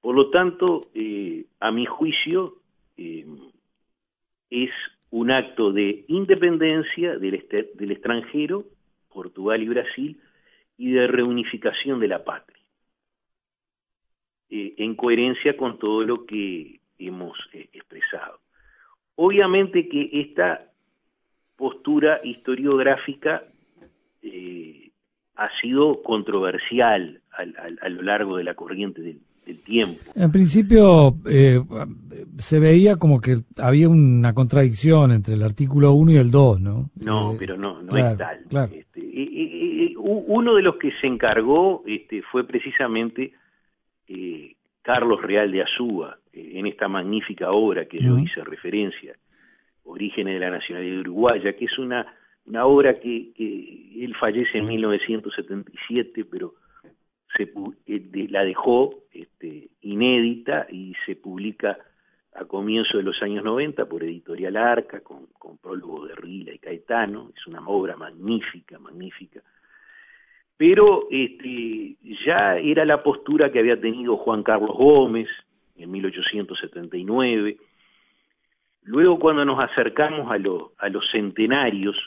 Por lo tanto, a mi juicio, es un acto de independencia del extranjero, Portugal y Brasil, y de reunificación de la patria, en coherencia con todo lo que hemos expresado. Obviamente que esta postura historiográfica ha sido controversial a lo largo de la corriente del tiempo. En principio se veía como que había una contradicción entre el artículo 1 y el 2, ¿no? No, pero no claro, es tal. Claro. Uno de los que se encargó fue precisamente Carlos Real de Azúa, en esta magnífica obra que yo hice referencia, Orígenes de la Nacionalidad Uruguaya, que es una obra que él fallece en 1977, pero la dejó inédita y se publica a comienzos de los años 90 por Editorial Arca, con prólogo de Rila y Caetano. Es una obra magnífica, magnífica. Pero ya era la postura que había tenido Juan Carlos Gómez en 1879. Luego, cuando nos acercamos a los centenarios,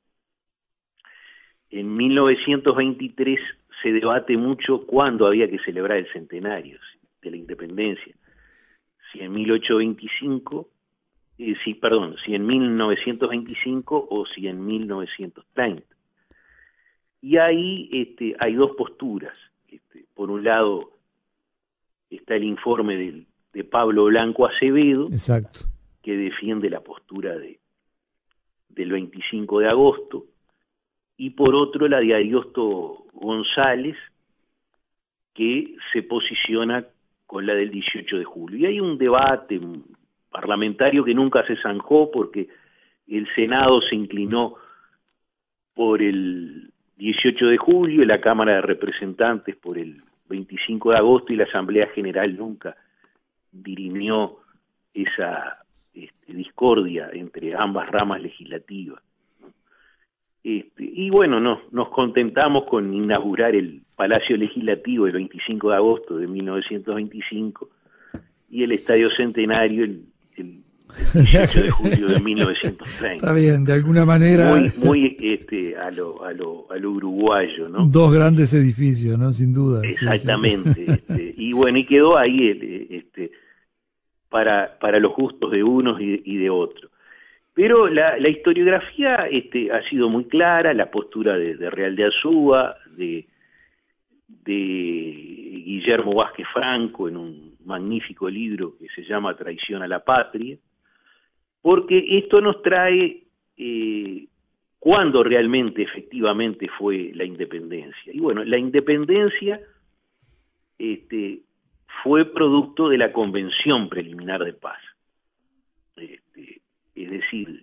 en 1923 se debate mucho cuándo había que celebrar el centenario de la independencia. Si en 1825, si en 1925 o si en 1930. Y ahí hay dos posturas. Por un lado está el informe de Pablo Blanco Acevedo, exacto, que defiende la postura del 25 de agosto, y por otro la de Ariosto González, que se posiciona con la del 18 de julio. Y hay un debate parlamentario que nunca se zanjó porque el Senado se inclinó por el 18 de julio, la Cámara de Representantes por el 25 de agosto, y la Asamblea General nunca dirimió esa discordia entre ambas ramas legislativas. Y bueno, nos contentamos con inaugurar el Palacio Legislativo el 25 de agosto de 1925 y el Estadio Centenario el 18 de julio de 1930. Está bien, de alguna manera. Muy a lo uruguayo, ¿no? Dos grandes edificios, ¿no? Sin duda. Exactamente. Sí. Y bueno, y quedó ahí para los gustos de unos y de otros. Pero la historiografía ha sido muy clara, la postura de Real de Azúa, de Guillermo Vázquez Franco, en un magnífico libro que se llama Traición a la Patria, porque esto nos trae cuándo realmente, efectivamente, fue la independencia. Y bueno, la independencia fue producto de la Convención Preliminar de Paz. Es decir,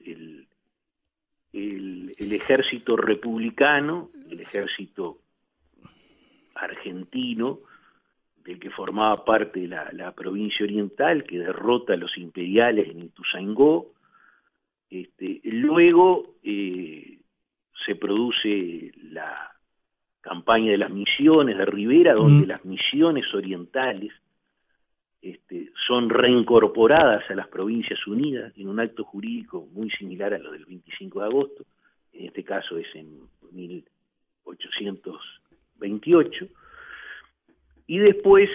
el ejército republicano, el ejército argentino, del que formaba parte la provincia oriental, que derrota a los imperiales en Ituzaingó. Luego se produce la campaña de las misiones de Rivera, donde las misiones orientales son reincorporadas a las Provincias Unidas en un acto jurídico muy similar a lo del 25 de agosto, en este caso es en 1828, y después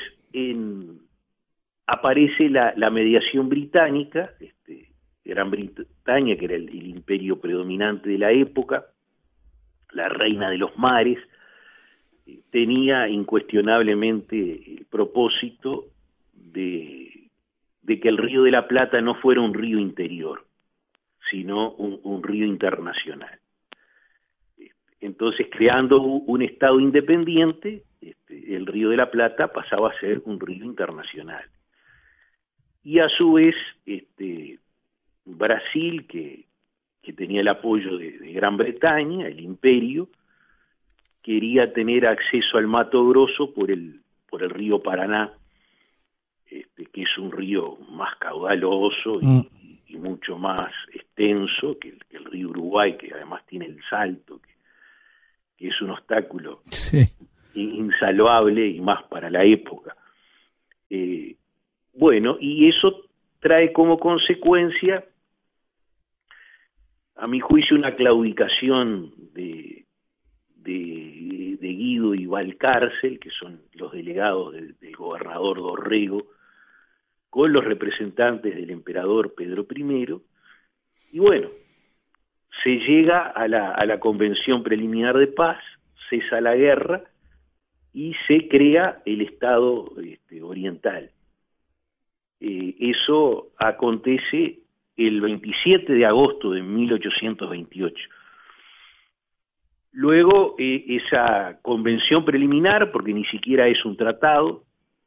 aparece la mediación británica. Gran Bretaña, que era el imperio predominante de la época, la reina de los mares, tenía incuestionablemente el propósito de que el Río de la Plata no fuera un río interior, sino un río internacional. Entonces, creando un Estado independiente, el Río de la Plata pasaba a ser un río internacional. Y a su vez, Brasil, que tenía el apoyo de Gran Bretaña, el imperio, quería tener acceso al Mato Grosso por el río Paraná, que es un río más caudaloso y mucho más extenso que el río Uruguay, que además tiene el Salto, que es un obstáculo insalvable y más para la época. Bueno, y eso trae como consecuencia, a mi juicio, una claudicación de Guido y Valcárcel, que son los delegados del gobernador Dorrego, con los representantes del emperador Pedro I, y bueno, se llega a la convención preliminar de paz, cesa la guerra y se crea el Estado oriental. Eso acontece el 27 de agosto de 1828. Luego esa convención preliminar, porque ni siquiera es un tratado,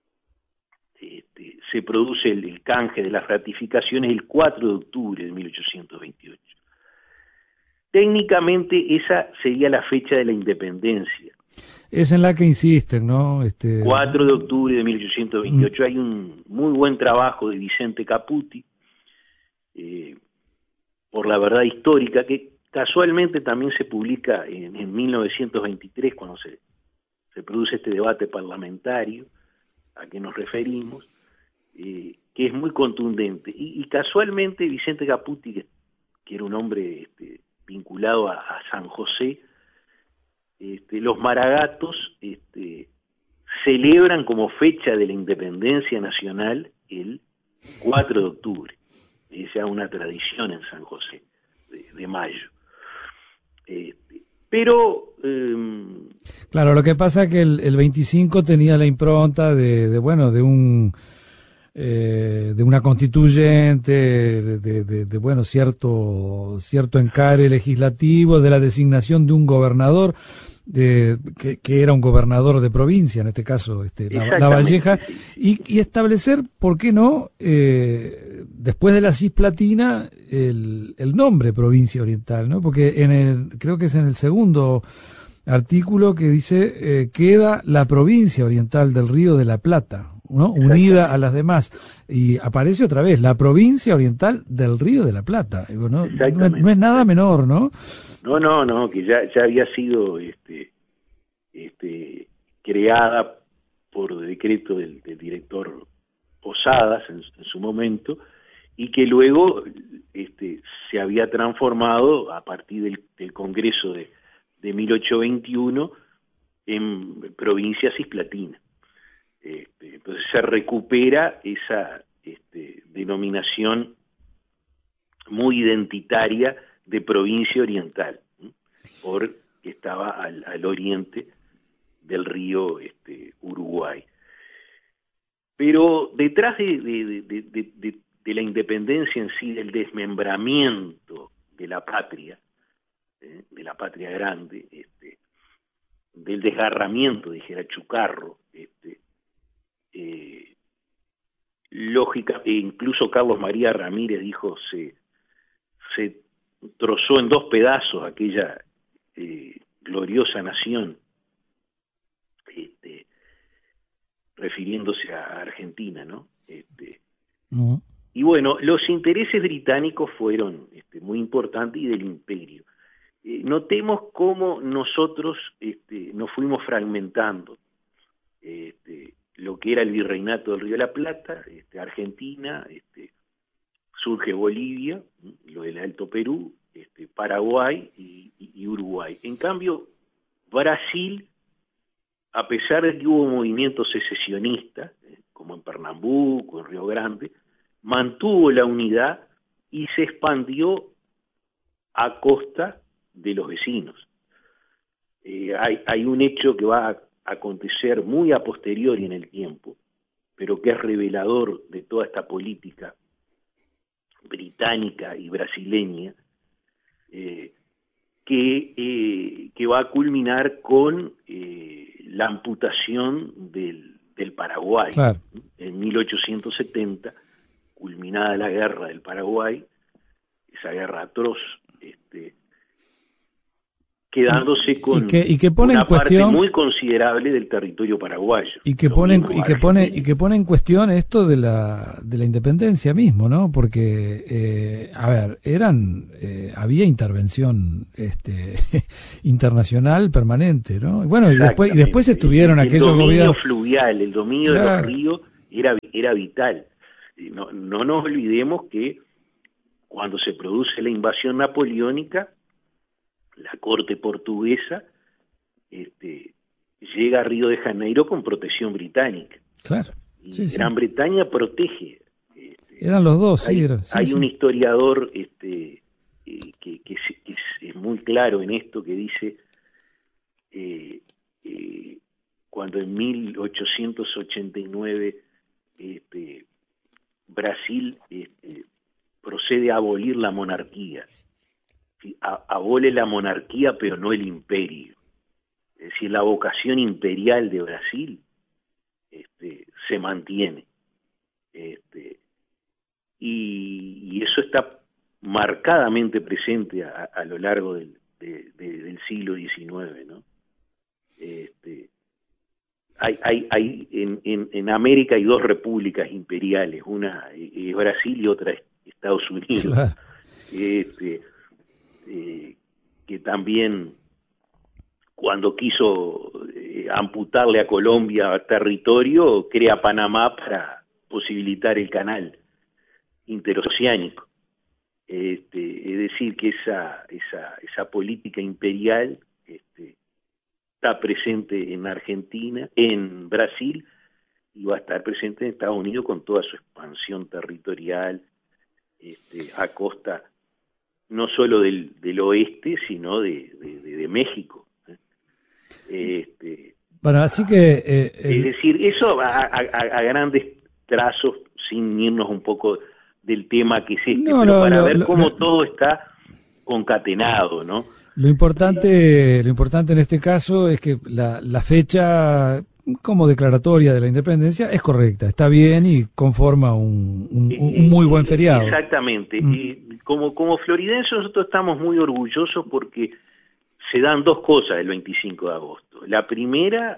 se produce el canje de las ratificaciones el 4 de octubre de 1828. Técnicamente esa sería la fecha de la independencia. Es en la que insisten, ¿no? 4 de octubre de 1828. Hay un muy buen trabajo de Vicente Caputi, por la verdad histórica, que casualmente también se publica en 1923, cuando se produce este debate parlamentario a que nos referimos, que es muy contundente. Y casualmente Vicente Caputi, que era un hombre vinculado a San José, los Maragatos celebran como fecha de la independencia nacional el 4 de octubre. Es ya una tradición en San José, de mayo. Pero claro, lo que pasa es que el 25 tenía la impronta de una constituyente, de bueno, cierto encare legislativo, de la designación de un gobernador, que era un gobernador de provincia, en este caso La Valleja, y establecer, ¿por qué no?, después de la Cisplatina, el nombre Provincia Oriental, ¿no? Porque creo que es en el segundo artículo que dice queda la provincia oriental del Río de la Plata, ¿no?, unida a las demás, y aparece otra vez la provincia oriental del Río de la Plata. Digo, no es nada menor, ¿no? No, que ya había sido creada por decreto del director Posadas en su momento, y que luego se había transformado a partir del Congreso de 1821 en provincia cisplatina. Entonces se recupera esa denominación muy identitaria de provincia oriental, porque estaba al oriente del río Uruguay. Pero detrás de la independencia en sí, del desmembramiento de la patria grande, del desgarramiento, dijera Chucarro, lógica, e incluso Carlos María Ramírez dijo, se trozó en dos pedazos aquella gloriosa nación, refiriéndose a Argentina, ¿no? Y bueno, los intereses británicos fueron muy importantes, y del imperio. Notemos cómo nosotros nos fuimos fragmentando. Lo que era el virreinato del Río de la Plata, Argentina, surge Bolivia, lo del Alto Perú, Paraguay y Uruguay. En cambio, Brasil, a pesar de que hubo movimientos secesionistas, como en Pernambuco, en Río Grande, mantuvo la unidad y se expandió a costa de los vecinos. Hay un hecho que va a acontecer muy a posteriori en el tiempo, pero que es revelador de toda esta política británica y brasileña, que va a culminar con la amputación del Paraguay. Claro. En 1870, culminada la guerra del Paraguay, esa guerra atroz, quedándose con una parte muy considerable del territorio paraguayo. Y que pone en cuestión esto de la independencia mismo, ¿no? Porque había intervención internacional permanente, ¿no? Bueno, y después estuvieron aquellos gobiernos. El dominio fluvial, el dominio de los ríos era vital. No nos olvidemos que cuando se produce la invasión napoleónica, la corte portuguesa llega a Río de Janeiro con protección británica. Claro. Y Gran Bretaña protege. Eran los dos, hay un historiador que es muy claro en esto, que dice cuando en 1889 Brasil procede a abolir la monarquía. Abole la monarquía, pero no el imperio. Es decir, la vocación imperial de Brasil se mantiene. Y eso está marcadamente presente a lo largo del siglo XIX, ¿no? En América hay dos repúblicas imperiales, una es Brasil y otra es Estados Unidos. Claro. Que también cuando quiso amputarle a Colombia territorio, crea Panamá para posibilitar el canal interoceánico. Es decir, que esa política imperial está presente en Argentina, en Brasil, y va a estar presente en Estados Unidos con toda su expansión territorial a costa no solo del oeste, sino de México. Bueno, así que... es decir, eso a grandes trazos, sin irnos un poco del tema que es pero para ver cómo todo está concatenado, ¿no? Lo importante en este caso es que la fecha como declaratoria de la independencia es correcta, está bien y conforma un muy buen feriado. Exactamente. Como floridenses nosotros estamos muy orgullosos porque se dan dos cosas el 25 de agosto. La primera,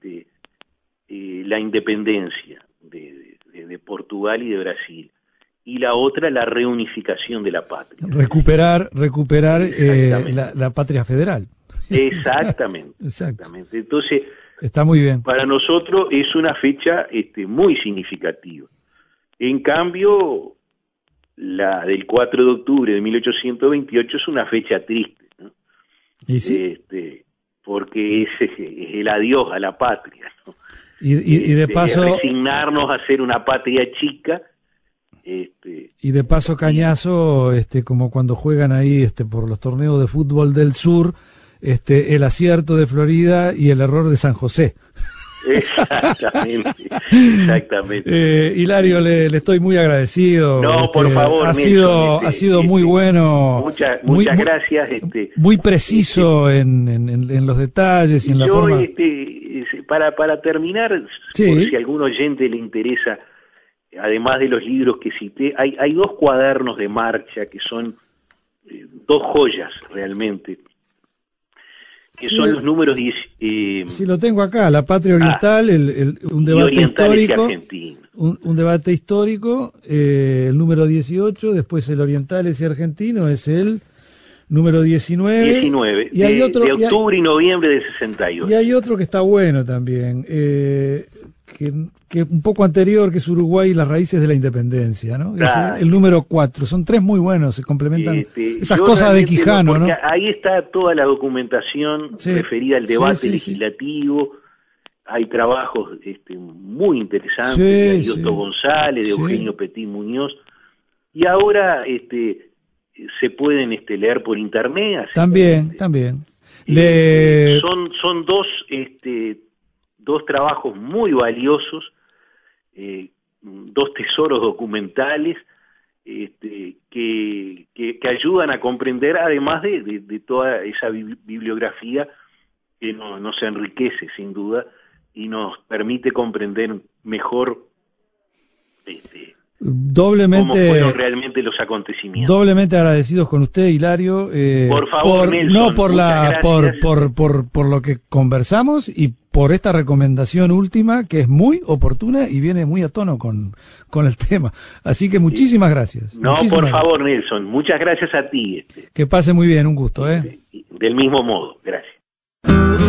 la independencia de Portugal y de Brasil. Y la otra, la reunificación de la patria. Recuperar la patria federal. Exactamente. Entonces, está muy bien. Para nosotros es una fecha muy significativa. En cambio, la del 4 de octubre de 1828 es una fecha triste, ¿no? ¿Y sí? Porque es el adiós a la patria, ¿no? Y de paso... resignarnos a ser una patria chica. Y de paso cañazo, como cuando juegan ahí por los torneos de fútbol del sur, el acierto de Florida y el error de San José. Exactamente. Hilario, le estoy muy agradecido. No, por favor, ha sido muy bueno. Muchas gracias. Muy preciso en los detalles y en la forma. Para terminar, por si a algún oyente le interesa, además de los libros que cité, hay dos cuadernos de marcha que son dos joyas realmente, que son los números 10. Sí, lo tengo acá, La Patria Oriental, un debate histórico. Un debate histórico, el número 18, después el Orientales y Argentino es el número 19. Y hay otro, de octubre y noviembre de 68. Y hay otro que está bueno también, que un poco anterior, que es Uruguay y las raíces de la independencia, ¿no? Claro. Es el número 4. Son tres muy buenos, se complementan esas cosas de Quijano, ¿no? Ahí está toda la documentación referida al debate legislativo. Hay trabajos muy interesantes de Ariosto González, de Eugenio Petit Muñoz, y ahora se pueden leer por internet. También. Son dos trabajos muy valiosos, dos tesoros documentales que ayudan a comprender, además de toda esa bibliografía que nos enriquece sin duda y nos permite comprender mejor cómo fueron realmente los acontecimientos. Doblemente agradecidos con usted, Hilario. Por favor, Nelson, no por lo que conversamos y por esta recomendación última que es muy oportuna y viene muy a tono con el tema. Así que muchísimas gracias. No, por favor, Nelson, muchas gracias a ti. Que pase muy bien, un gusto. Del mismo modo, gracias.